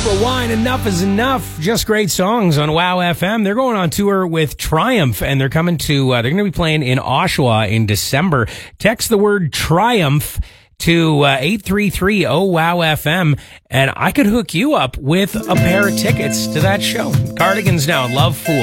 April Wine, Enough is Enough. Just great songs on WOW FM. They're going on tour with Triumph, and they're coming to, they're going to be playing in Oshawa in December. Text the word Triumph to 833-OWOW-FM, and I could hook you up with a pair of tickets to that show. Cardigans now, Love Fool.